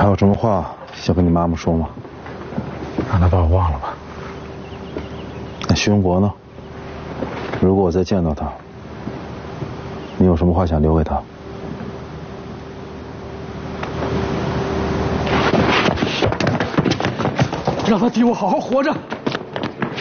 有什么话想跟你妈妈说吗？ 让她把我忘了吧。 那徐永国呢？如果我再见到他，你有什么话想留给他？ 让他替我好好活着。